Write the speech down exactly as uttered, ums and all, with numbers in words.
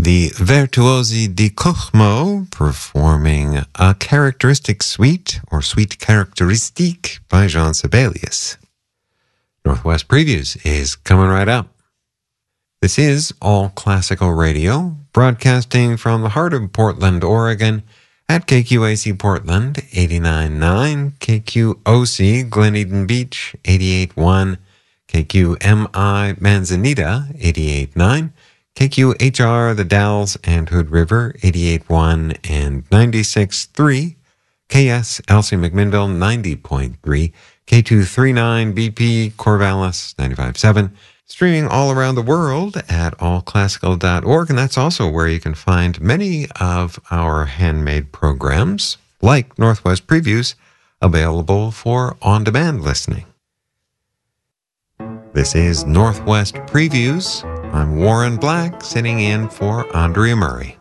The Virtuosi di Kochmo performing a characteristic suite or suite characteristique by Jean Sibelius. Northwest Previews is coming right up. This is All Classical Radio, broadcasting from the heart of Portland, Oregon, at K Q A C Portland, eighty-nine point nine, K Q O C Glen Eden Beach, eighty-eight point one, K Q M I Manzanita, eighty-eight point nine, K Q H R The Dalles and Hood River, eighty-eight point one and ninety-six point three, K S Elsie McMinnville, ninety point three, K two thirty-nine B P Corvallis, ninety-five point seven, streaming all around the world at all classical dot org, and that's also where you can find many of our handmade programs, like Northwest Previews, available for on-demand listening. This is Northwest Previews. I'm Warren Black, sitting in for Andrea Murray.